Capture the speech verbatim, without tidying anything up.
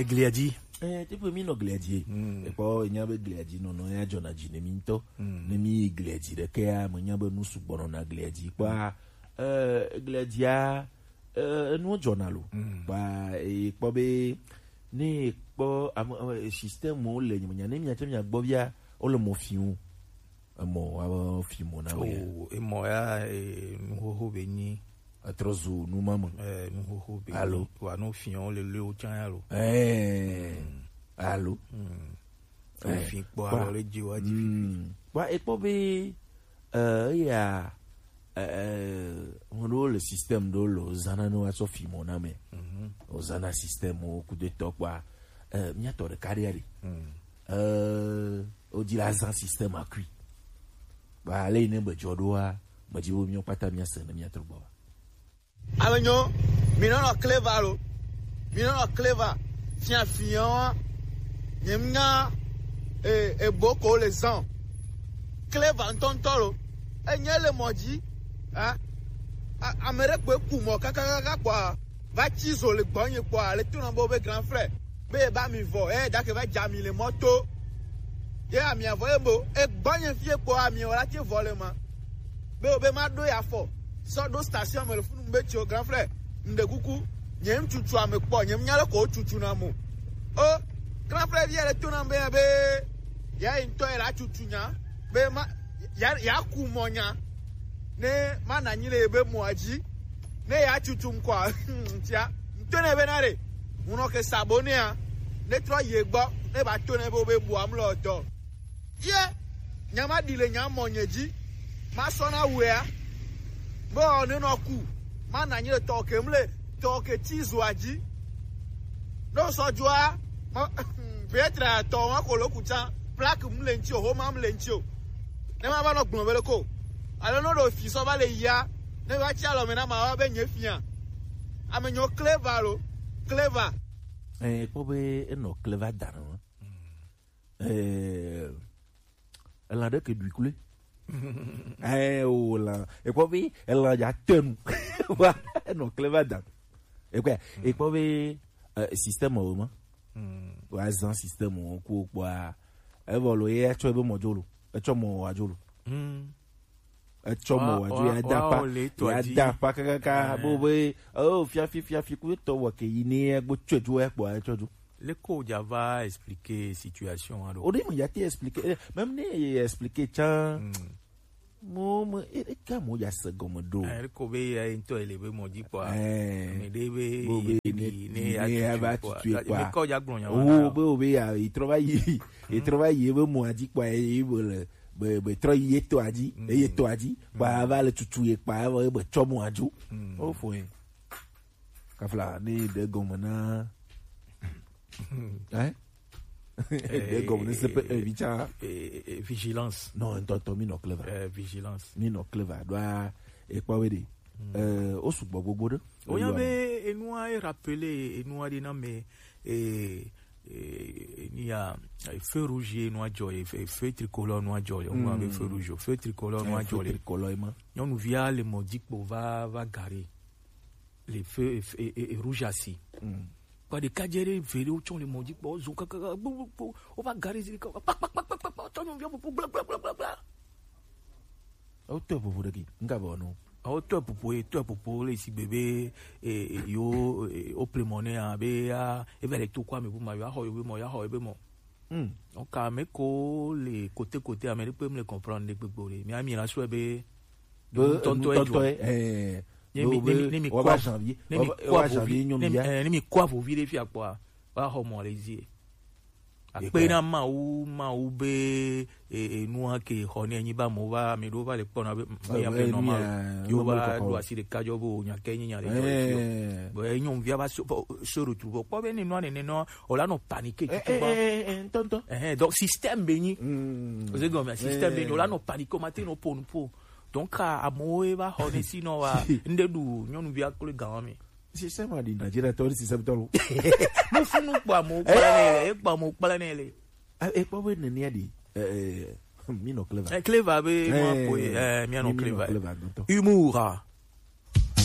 Egliadi. Eh, tu peux mi no gladi. E poi nya be gladi no no ya jona ji ne mi nto. Ne mi gladi de ke a mo nya be nu sugboro na gladi. Kwa eh gladi a eh no jona lo. Ba e po be ni po système mo le nya ne mi nya gbo bia o le mo fiun. Mo a fi mo na we. Oh, e mo ya e ho ho beni. Atrozu nu mama. Eh, nu ho ho beni. Allô. Wa no fion le le o chan lo. Eh. Allô. O fi po a le ji wa ji. Ba e po be euh ya euh on le système do lo zana no aso fi mo na me. O zana système o coup de top wa euh mi ato de carrière. Euh o di la zan système a cuit. Ba le ne be jodo a ma ji bo mi o pata mi asa na mi atro ba. Avenyo, mi non ho clever lo. Mi non ho clever. Tiens fion. Nyemna e e boko les gens. Clever ntontolo. E nyele moji. Ah. Amere pe ku mo kaka kaka kwa. Va chizo le gbonye kwa le tuna bo be grand frère. Be ba mi vo eh da ke va jami le moto. Ye ami avo ebo e gbonye fie po ami ora ti vole ma. Be obe ma do ya fo. So do station me le funu mbe ti o grand frère nde kuku nyem tutu ame po nyem nyale ko tutu na mo o grand frère vie le tuna mbe be ya into era tutu nya be ma ya ya ku monya ne ma na nyile be mo aji ne ya tutu nkwa tia ntone be na re uno ke sabone a ne tro ye gbo ne ba to ne be be bu am lo do ye nyama dile nyama onyeji ma so na we a bo ne no ku ma na nyile toke mle toke tizu aji no so jua petra to wa ko lokuta plaque mle nti o ho ma mle nti o ne ma ba no gbon bele ko ale no do fi so ba le ya ne ba chi alo me na ma wa be nye fian amenyo clever lo clever eh po be no clever dan eh elle a de que du couler. Eh oh là et puis elle a ya tenu wa no clever dan et quoi et puis système au moment wa zan système o ku kwa e volo ye cho be mojolo e cho mo ajolo e cho mo ajo ya dapa ya dapa kaka ka bo be oh fia fia fia fi ku to wa ke yini e gbo chojo e po e chojo. Le code va expliquer situation alors. O de mo ya te expliquer même ne expliquer chan mo mo e ka mo ya se gomo do e ko be ya into elebe mo di kwa me debe ni ne ya ba tu kwa me ko ya gbon yan o be o be ya e travailler e travailler be mo adi kwa e be be be travailler to adi e to adi ba va le tutu e pa e be cho mo aju o fo e ka fla ni de gomo na hein de gomo ne se peut éviter vigilance non tonton mi no clever euh vigilance mi no clever doit e pa we de euh o su gbogbo gbogbo o ya be enu a rappeler enu a de na me eh ni a feu rouge no ajoy feu tricolore no ajoy on va feu rouge feu tricolore no ajoy tricolore ma on nous via le modico va va garer les feux et rouge assis pas de cadre vélo on le modico zo on va garer pa pa pa pa pa on vient pour bla bla bla bla o to pour vous de qui ngaba no o to pour to pour les si bébé et yo au plémoné a be a e vers tout quoi mais pour ma yo ho yo mo ya ho be mo hmm on ka me ko les côté côté amérique peut me comprendre les bébé mais ami la so be tonto eh ni mi ni mi quoi janvier ni mi quoi janvier ni mi quoi vous vivre fi apa ba ho mo les ape na ma u ma u be e nu ake ho ni yin ba mo ba mi do ba le pon na be ya pe normal yo ba do asi de kajo bo nya kenyin nya le bo e nyom via ba se retrouve po be ni no ni no o la no paniquer tu ba eh tonton eh donc système beni vous êtes comme système beni o la no paniquer matin no po no po donc a mo e ba ho ni sino wa ndedu nyonu via ko le gan mi système a di Nigeria to système to mo funu pa mo pa ne e pa mo pa ne le e pa we ne ni adi eh mi no clever clever be mo po eh mi no clever humour